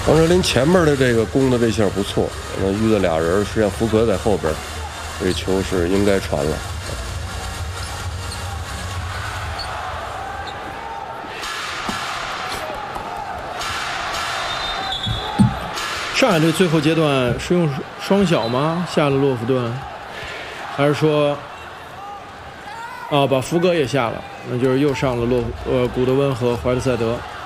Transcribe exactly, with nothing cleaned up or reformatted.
王哲林前面的这个攻的这下不错，那遇到俩人，实际上福格在后边，这球是应该传了。 上海队最后阶段是用双小吗？下了洛夫顿，还是说，啊，把福格也下了？那就是又上了洛呃古德温和怀特塞德。